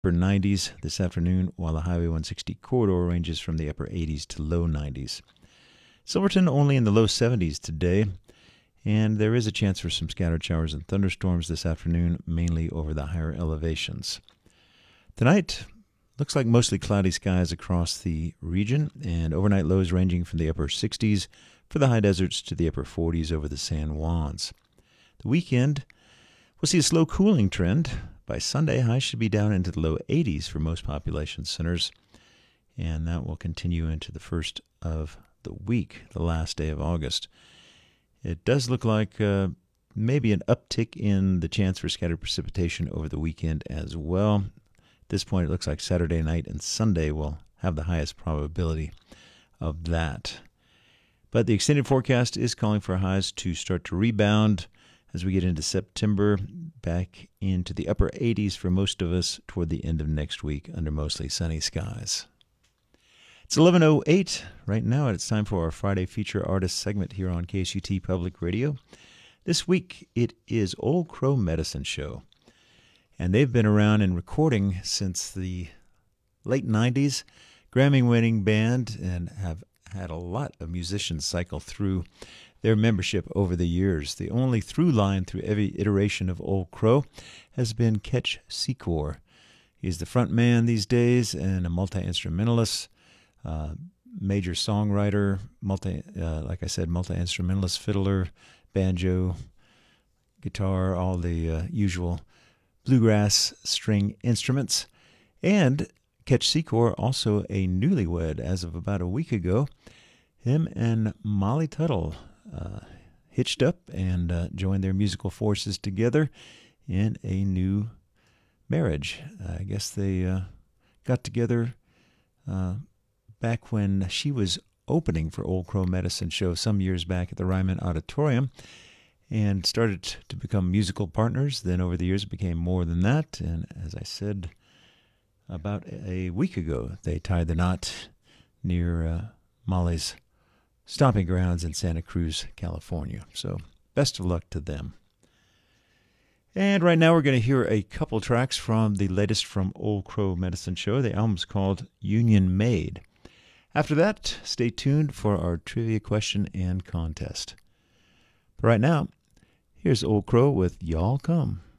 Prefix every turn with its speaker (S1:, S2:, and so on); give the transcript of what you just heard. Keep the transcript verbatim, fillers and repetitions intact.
S1: upper nineties this afternoon, while the Highway one sixty corridor ranges from the upper eighties to low nineties. Silverton only in the low seventies today, and there is a chance for some scattered showers and thunderstorms this afternoon, mainly over the higher elevations. Tonight, looks like mostly cloudy skies across the region, and overnight lows ranging from the upper sixties for the high deserts to the upper forties over the San Juans. The weekend, we'll see a slow cooling trend. By Sunday, highs should be down into the low eighties for most population centers, and that will continue into the first of the week, the last day of August. It does look like uh, maybe an uptick in the chance for scattered precipitation over the weekend as well. At this point, it looks like Saturday night and Sunday will have the highest probability of that. But the extended forecast is calling for highs to start to rebound as we get into September, back into the upper eighties for most of us toward the end of next week under mostly sunny skies. It's eleven oh eight right now, and it's time for our Friday Feature Artist segment here on K S U T Public Radio. This week, it is Old Crow Medicine Show, and they've been around and recording since the late nineties, Grammy-winning band, and have had a lot of musicians cycle through their membership over the years. The only through line through every iteration of Old Crow has been Ketch Secor. He's the front man these days and a multi-instrumentalist, uh, major songwriter, multi, uh, like I said, multi-instrumentalist, fiddler, banjo, guitar, all the uh, usual bluegrass string instruments. And Ketch Secor, also a newlywed as of about a week ago. Him and Molly Tuttle uh, hitched up and uh, joined their musical forces together in a new marriage. I guess they uh, got together uh, back when she was opening for Old Crow Medicine Show some years back at the Ryman Auditorium, and started to become musical partners. Then over the years it became more than that, and as I said, about a week ago they tied the knot near uh, Molly's stomping grounds in Santa Cruz, California. So best of luck to them. And right now we're going to hear a couple tracks from the latest from Old Crow Medicine Show. The album's called Union Made. After that, stay tuned for our trivia question and contest. But right now, here's Old Crow with Y'all Come.